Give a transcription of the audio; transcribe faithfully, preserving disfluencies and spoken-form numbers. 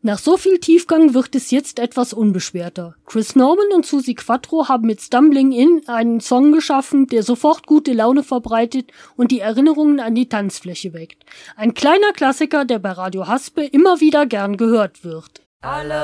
Nach so viel Tiefgang wird es jetzt etwas unbeschwerter. Chris Norman und Suzi Quatro haben mit Stumbling In einen Song geschaffen, der sofort gute Laune verbreitet und die Erinnerungen an die Tanzfläche weckt. Ein kleiner Klassiker, der bei Radio Haspe immer wieder gern gehört wird. Alle